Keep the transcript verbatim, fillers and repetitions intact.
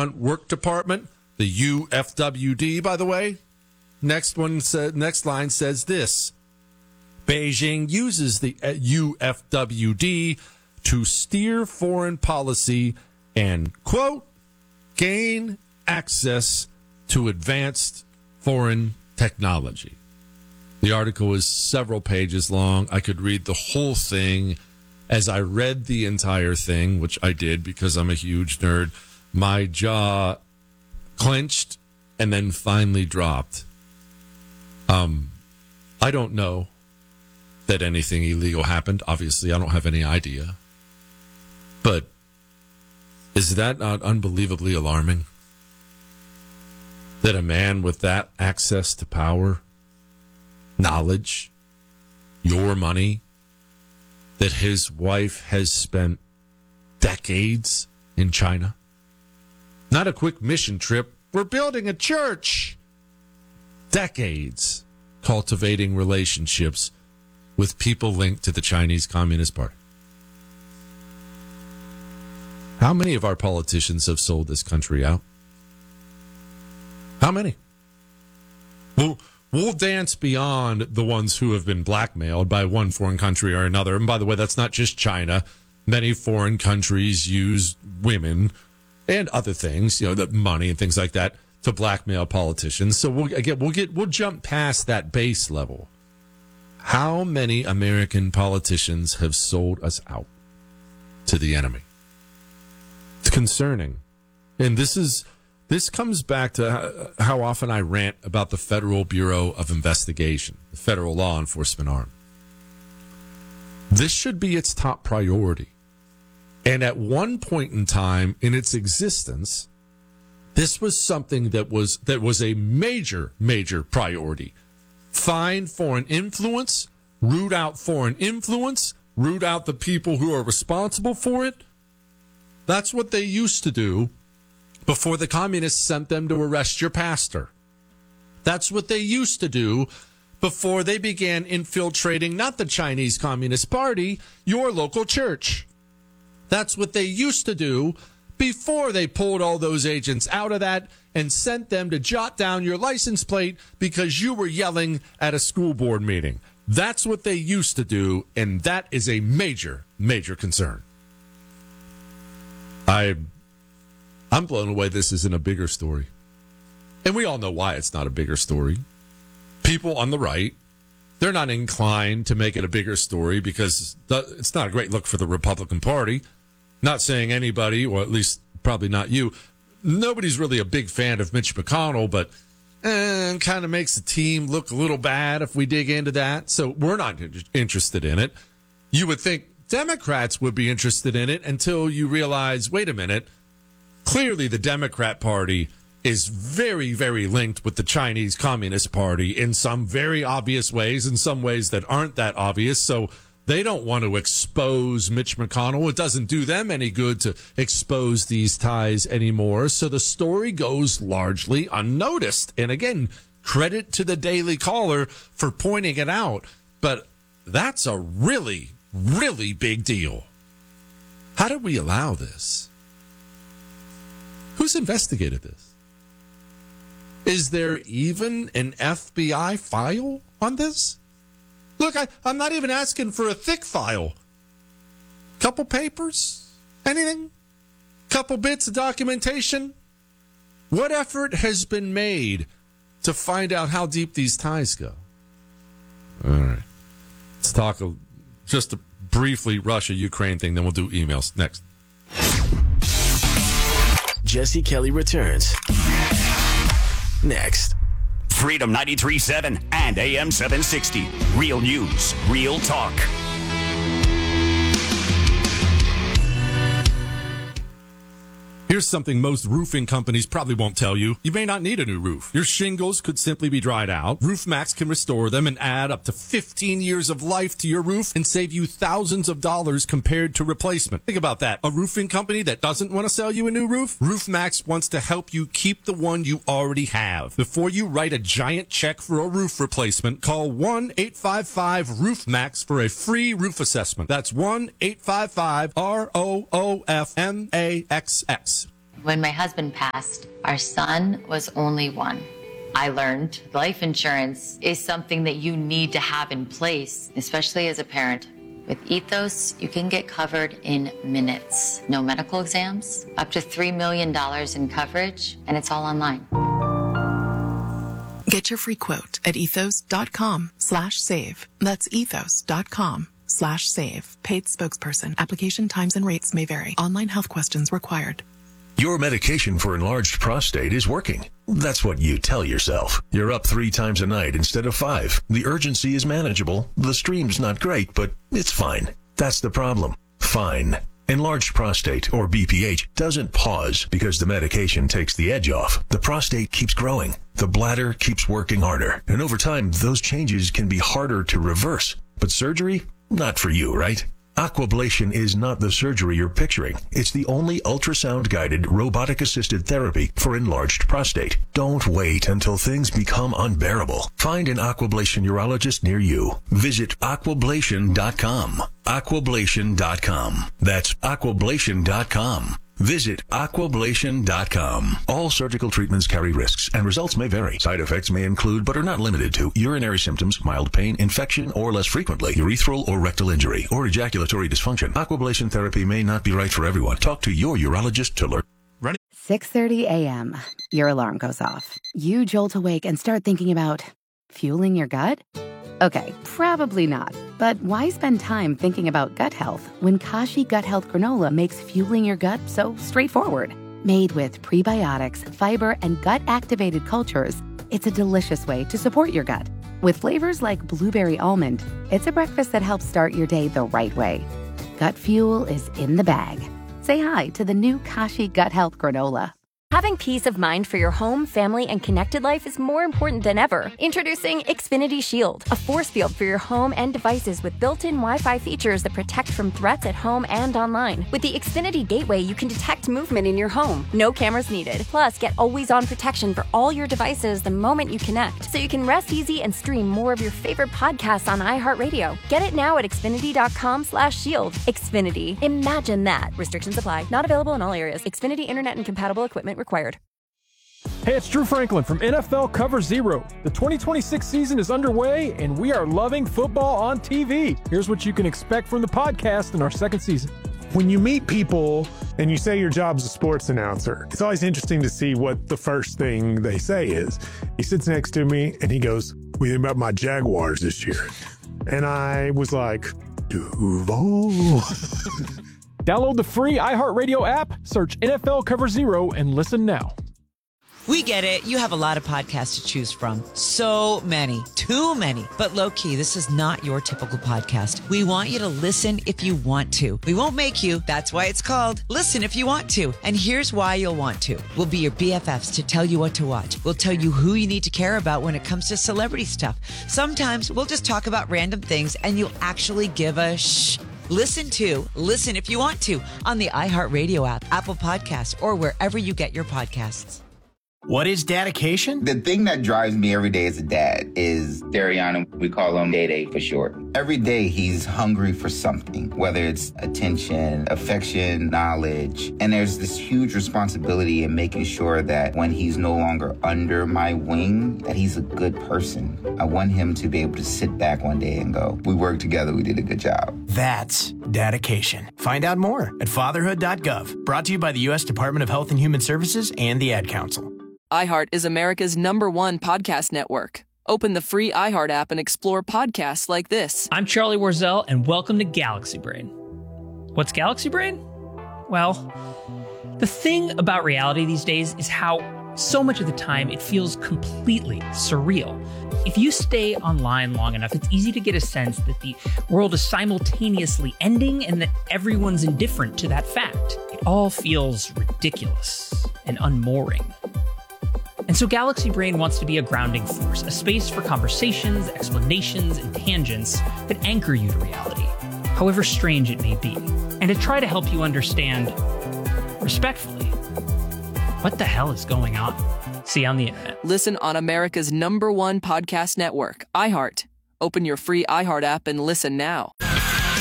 Front Work Department, the U F W D, by the way. Next one said, next line says this. Beijing uses the U F W D to steer foreign policy and, quote, gain access to advanced foreign technology. The article is several pages long. I could read the whole thing. As I read the entire thing, which I did because I'm a huge nerd, my jaw clenched and then finally dropped. Um, I don't know that anything illegal happened. Obviously, I don't have any idea. But is that not unbelievably alarming? That a man with that access to power, knowledge, your money, that his wife has spent decades in China? Not a quick mission trip. We're building a church. Decades cultivating relationships with people linked to the Chinese Communist Party. How many of our politicians have sold this country out? How many? We'll, we'll dance beyond the ones who have been blackmailed by one foreign country or another. And by the way, that's not just China. Many foreign countries use women and other things, you know, the money and things like that, to blackmail politicians. So we'll again, we'll get, we'll jump past that base level. How many American politicians have sold us out to the enemy? It's concerning. And this is, this comes back to how often I rant about the Federal Bureau of Investigation, the federal law enforcement arm. This should be its top priority. And at one point in time in its existence, this was something that was that was a major, major priority. Find foreign influence, root out foreign influence, root out the people who are responsible for it. That's what they used to do before the communists sent them to arrest your pastor. That's what they used to do before they began infiltrating not the Chinese Communist Party, your local church. That's what they used to do before they pulled all those agents out of that and sent them to jot down your license plate because you were yelling at a school board meeting. That's what they used to do, and that is a major, major concern. I, I'm blown away this isn't a bigger story. And we all know why it's not a bigger story. People on the right, they're not inclined to make it a bigger story because it's not a great look for the Republican Party. Not saying anybody, or at least probably not you, nobody's really a big fan of Mitch McConnell, but eh, kind of makes the team look a little bad if we dig into that. So we're not interested in it. You would think Democrats would be interested in it until you realize, wait a minute, clearly the Democrat Party is very, very linked with the Chinese Communist Party in some very obvious ways, in some ways that aren't that obvious. So they don't want to expose Mitch McConnell. It doesn't do them any good to expose these ties anymore. So the story goes largely unnoticed. And again, credit to the Daily Caller for pointing it out. But that's a really, really big deal. How did we allow this? Who's investigated this? Is there even an F B I file on this? Look, I, I'm not even asking for a thick file. Couple papers? Anything? Couple bits of documentation? What effort has been made to find out how deep these ties go? All right. Let's talk a, just a briefly Russia-Ukraine thing, then we'll do emails. Next. Jesse Kelly returns. Next. Freedom ninety-three point seven and A M seven sixty. Real news, real talk. Here's something most roofing companies probably won't tell you. You may not need a new roof. Your shingles could simply be dried out. RoofMax can restore them and add up to fifteen years of life to your roof and save you thousands of dollars compared to replacement. Think about that. A roofing company that doesn't want to sell you a new roof? RoofMax wants to help you keep the one you already have. Before you write a giant check for a roof replacement, call one eight five five RoofMax for a free roof assessment. That's one eight five five R O O F M A X X. When my husband passed, our son was only one. I learned life insurance is something that you need to have in place, especially as a parent. With Ethos, you can get covered in minutes. No medical exams, up to three million dollars in coverage, and it's all online. Get your free quote at ethos.com slash save. That's ethos.com slash save. Paid spokesperson. Application times and rates may vary. Online health questions required. Your medication for enlarged prostate is working. That's what you tell yourself. You're up three times a night instead of five. The urgency is manageable. The stream's not great, but it's fine. That's the problem. Fine. Enlarged prostate, or B P H, doesn't pause because the medication takes the edge off. The prostate keeps growing. The bladder keeps working harder. And over time, those changes can be harder to reverse. But surgery? Not for you, right? Aquablation is not the surgery you're picturing. It's the only ultrasound-guided, robotic-assisted therapy for enlarged prostate. Don't wait until things become unbearable. Find an Aquablation urologist near you. Visit aquablation dot com. aquablation dot com. That's aquablation dot com. Visit aquablation dot com. All surgical treatments carry risks, and results may vary. Side effects may include, but are not limited to, urinary symptoms, mild pain, infection, or less frequently, urethral or rectal injury, or ejaculatory dysfunction. Aquablation therapy may not be right for everyone. Talk to your urologist to learn. six thirty a.m. Your alarm goes off. You jolt awake and start thinking about fueling your gut? Okay, probably not. But why spend time thinking about gut health when Kashi Gut Health Granola makes fueling your gut so straightforward? Made with prebiotics, fiber, and gut-activated cultures, it's a delicious way to support your gut. With flavors like blueberry almond, it's a breakfast that helps start your day the right way. Gut fuel is in the bag. Say hi to the new Kashi Gut Health Granola. Having peace of mind for your home, family, and connected life is more important than ever. Introducing Xfinity Shield, a force field for your home and devices with built-in Wi-Fi features that protect from threats at home and online. With the Xfinity Gateway, you can detect movement in your home. No cameras needed. Plus, get always-on protection for all your devices the moment you connect, so you can rest easy and stream more of your favorite podcasts on iHeartRadio. Get it now at xfinity.com slash shield. Xfinity. Imagine that. Restrictions apply. Not available in all areas. Xfinity Internet and compatible equipment required. Hey, it's Drew Franklin from N F L Cover Zero. The twenty twenty-six season is underway, and we are loving football on T V. Here's what you can expect from the podcast in our second season. When you meet people and you say your job's a sports announcer, it's always interesting to see what the first thing they say is. He sits next to me, and he goes, "What do you think about my Jaguars this year?" And I was like, Duval. Download the free iHeartRadio app, search N F L Cover Zero, and listen now. We get it. You have a lot of podcasts to choose from. So many. Too many. But low-key, this is not your typical podcast. We want you to listen if you want to. We won't make you. That's why it's called Listen If You Want To. And here's why you'll want to. We'll be your B F Fs to tell you what to watch. We'll tell you who you need to care about when it comes to celebrity stuff. Sometimes we'll just talk about random things and you'll actually give a shh. Listen to Listen If You Want To on the iHeartRadio app, Apple Podcasts, or wherever you get your podcasts. What is dedication? The thing that drives me every day as a dad is Dariana. We call him Day Day for short. Every day he's hungry for something, whether it's attention, affection, knowledge. And there's this huge responsibility in making sure that when he's no longer under my wing, that he's a good person. I want him to be able to sit back one day and go, we worked together, we did a good job. That's dedication. Find out more at fatherhood dot gov. Brought to you by the U S Department of Health and Human Services and the Ad Council. iHeart is America's number one podcast network. Open the free iHeart app and explore podcasts like this. I'm Charlie Warzel, and welcome to Galaxy Brain. What's Galaxy Brain? Well, the thing about reality these days is how so much of the time it feels completely surreal. If you stay online long enough, it's easy to get a sense that the world is simultaneously ending and that everyone's indifferent to that fact. It all feels ridiculous and unmooring. And so Galaxy Brain wants to be a grounding force, a space for conversations, explanations, and tangents that anchor you to reality, however strange it may be, and to try to help you understand, respectfully, what the hell is going on. See you on the internet. Listen on America's number one podcast network, iHeart. Open your free iHeart app and listen now.